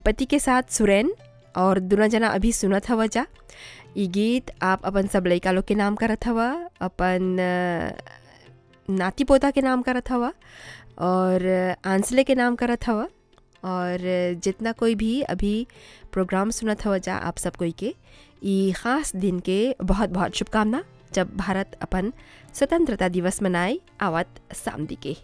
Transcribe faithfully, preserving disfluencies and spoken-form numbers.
पति के साथ सुरैन और दुना जना अभी सुनत हवा जा। ई गीत आप अपन सब लइका लोग के नाम करत हवा, अपन अ, नाती पोता के नाम करत हवा और आंसले के नाम करत हवा और जितना कोई भी अभी प्रोग्राम सुनत हवा जा आप सब कोई के ई ख़ास दिन के बहुत बहुत शुभकामना जब भारत अपन स्वतंत्रता दिवस मनाए आवत सामदी के।